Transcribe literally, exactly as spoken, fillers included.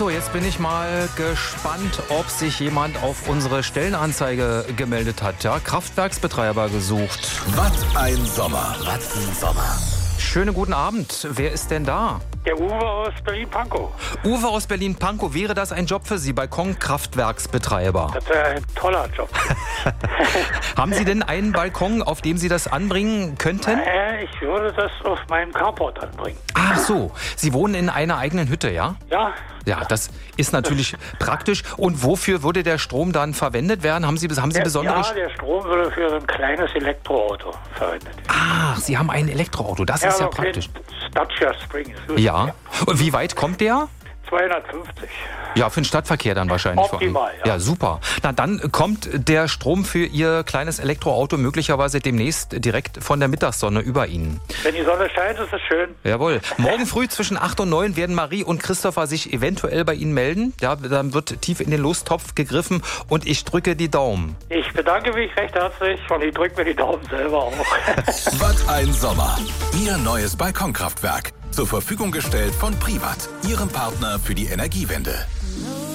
So, jetzt bin ich mal gespannt, ob sich jemand auf unsere Stellenanzeige gemeldet hat. Ja, Kraftwerksbetreiber gesucht. Was ein Sommer. Was ein Sommer. Schönen guten Abend. Wer ist denn da? Der Uwe aus Berlin-Pankow. Uwe aus Berlin-Pankow. Wäre das ein Job für Sie, Balkonkraftwerksbetreiber? Das wäre ein toller Job. Haben Sie denn einen Balkon, auf dem Sie das anbringen könnten? Äh, ich würde das auf meinem Carport anbringen. Ach so, Sie wohnen in einer eigenen Hütte, ja? Ja. Ja, das ist natürlich praktisch. Und wofür würde der Strom dann verwendet werden? Haben Sie, haben Sie Der, besondere... ja, der Strom würde für so ein kleines Elektroauto verwendet werden. Ach, Sie haben ein Elektroauto. Das ist ja so praktisch. Dacia Spring. Ja. Und wie weit kommt der? zweihundertfünfzig. Ja, für den Stadtverkehr dann wahrscheinlich. Optimal, ja. Ja, super. Na, dann kommt der Strom für Ihr kleines Elektroauto möglicherweise demnächst direkt von der Mittagssonne über Ihnen. Wenn die Sonne scheint, ist es schön. Jawohl. Morgen früh zwischen acht und neun werden Marie und Christopher sich eventuell bei Ihnen melden. Ja, dann wird tief in den Lostopf gegriffen und ich drücke die Daumen. Ich bedanke mich recht herzlich und ich drücke mir die Daumen selber auch. Was ein Sommer. Ihr neues Balkonkraftwerk. Zur Verfügung gestellt von Privat, Ihrem Partner für die Energiewende.